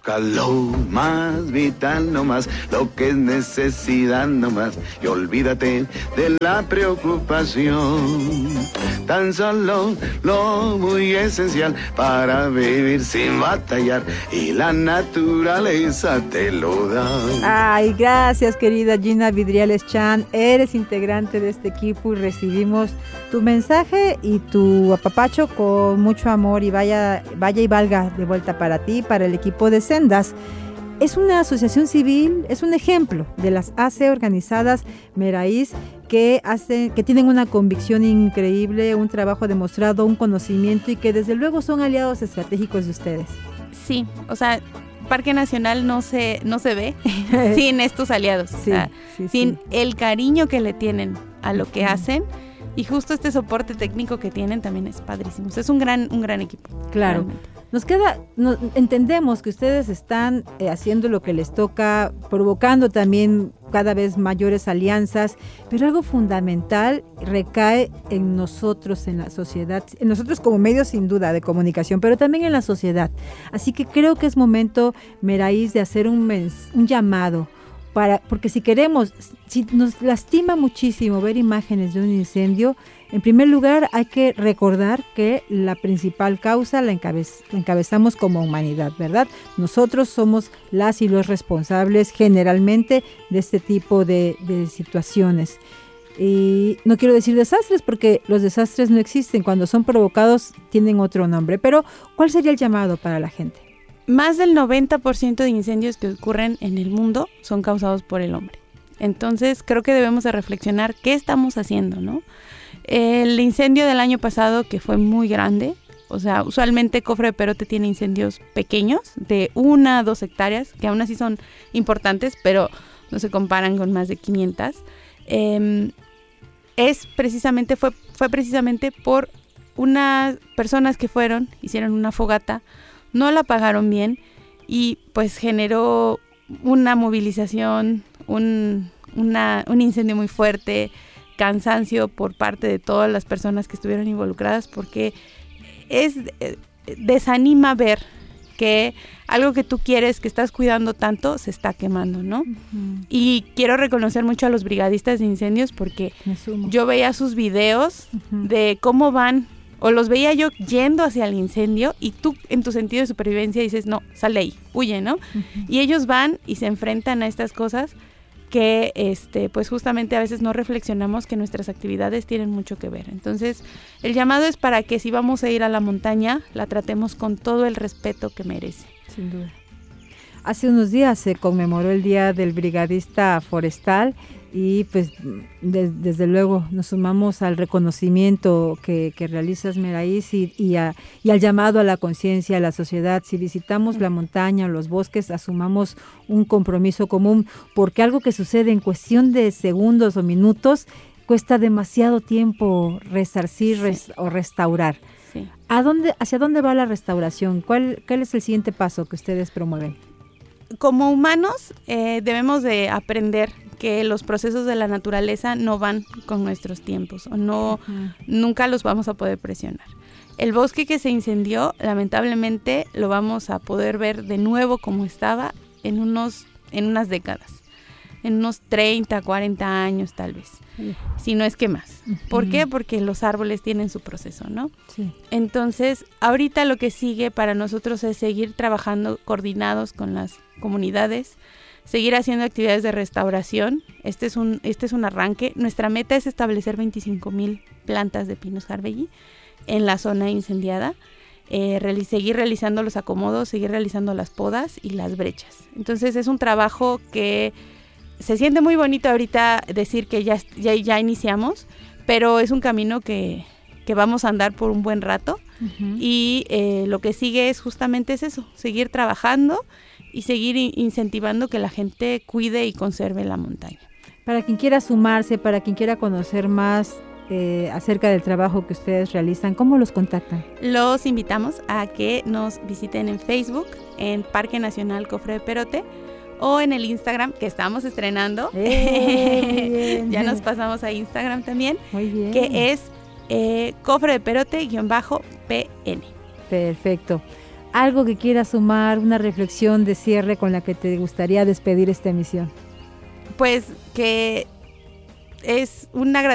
Busca lo más vital nomás, lo que es necesidad nomás, y olvídate de la preocupación. Tan solo lo muy esencial para vivir sin batallar, y la naturaleza te lo da. Ay, gracias querida Gina Vidriales Chan, eres integrante de este equipo y recibimos tu mensaje y tu apapacho con mucho amor, y vaya y valga de vuelta para ti, para el equipo de Sendas. Es una asociación civil, es un ejemplo de las AC organizadas Meraís que tienen una convicción increíble, un trabajo demostrado, un conocimiento, y que desde luego son aliados estratégicos de ustedes. Sí, o sea, Parque Nacional no se ve sin estos aliados, sí, o sea, sí, sin sí. el cariño que le tienen a lo que hacen, y justo este soporte técnico que tienen también es padrísimo. O sea, es un gran equipo. Claro. Realmente. Entendemos que ustedes están haciendo lo que les toca, provocando también cada vez mayores alianzas, pero algo fundamental recae en nosotros, en la sociedad, en nosotros como medios sin duda de comunicación, pero también en la sociedad. Así que creo que es momento, Meraís, de hacer un llamado, porque si nos lastima muchísimo ver imágenes de un incendio, en primer lugar hay que recordar que la principal causa la encabezamos como humanidad, ¿verdad? Nosotros somos las y los responsables generalmente de este tipo de situaciones. Y no quiero decir desastres porque los desastres no existen, cuando son provocados tienen otro nombre, pero ¿cuál sería el llamado para la gente? Más del 90% de incendios que ocurren en el mundo son causados por el hombre. Entonces creo que debemos de reflexionar qué estamos haciendo, ¿no? El incendio del año pasado, que fue muy grande, o sea, usualmente Cofre de Perote tiene incendios pequeños de 1 a 2 hectáreas, que aún así son importantes, pero no se comparan con más de 500. Fue precisamente por unas personas que hicieron una fogata, no la pagaron bien y pues generó una movilización, un incendio muy fuerte, cansancio por parte de todas las personas que estuvieron involucradas, porque desanima ver que algo que tú quieres, que estás cuidando tanto, se está quemando, ¿no? Uh-huh. Y quiero reconocer mucho a los brigadistas de incendios porque yo veía sus videos de cómo van, o los veía yo yendo hacia el incendio, y tú en tu sentido de supervivencia dices, no, sal de ahí, huye, ¿no? Uh-huh. Y ellos van y se enfrentan a estas cosas que pues justamente a veces no reflexionamos que nuestras actividades tienen mucho que ver. Entonces, el llamado es para que si vamos a ir a la montaña, la tratemos con todo el respeto que merece. Sin duda. Hace unos días se conmemoró el Día del Brigadista Forestal y pues desde luego nos sumamos al reconocimiento que realizas, Meraís, y al llamado a la conciencia de la sociedad. Si visitamos la montaña o los bosques, asumamos un compromiso común, porque algo que sucede en cuestión de segundos o minutos cuesta demasiado tiempo resarcir o restaurar. Sí. ¿Hacia dónde va la restauración? ¿Cuál es el siguiente paso que ustedes promueven? Como humanos debemos de aprender que los procesos de la naturaleza no van con nuestros tiempos, o nunca los vamos a poder presionar. El bosque que se incendió, lamentablemente, lo vamos a poder ver de nuevo como estaba en unas décadas, en unos 30, 40 años tal vez, si no es que más. ¿Por qué? Porque los árboles tienen su proceso, ¿no? Sí. Entonces, ahorita lo que sigue para nosotros es seguir trabajando coordinados con las comunidades, seguir haciendo actividades de restauración. Este es un arranque. Nuestra meta es establecer 25,000 plantas de Pinus jarbelli en la zona incendiada, seguir realizando los acomodos, seguir realizando las podas y las brechas. Entonces es un trabajo que se siente muy bonito ahorita decir que ya iniciamos, pero es un camino que vamos a andar por un buen rato. Uh-huh. Y lo que sigue es justamente eso, seguir trabajando y seguir incentivando que la gente cuide y conserve la montaña. Para quien quiera sumarse, para quien quiera conocer más acerca del trabajo que ustedes realizan, ¿cómo los contactan? Los invitamos a que nos visiten en Facebook, en Parque Nacional Cofre de Perote, o en el Instagram, que estamos estrenando. Ya nos pasamos a Instagram también, que es Cofre de Perote _PN. Perfecto. algo que quieras sumar, una reflexión de cierre con la que te gustaría despedir esta emisión. Pues que es un agradecimiento